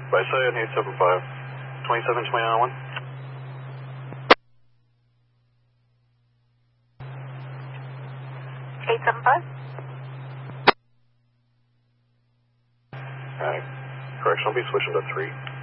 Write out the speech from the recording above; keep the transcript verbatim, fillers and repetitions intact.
By Cyan eight seven five, twenty-seven twenty-nine one. eight seven five? Alright. Correction, I'll be switching to three.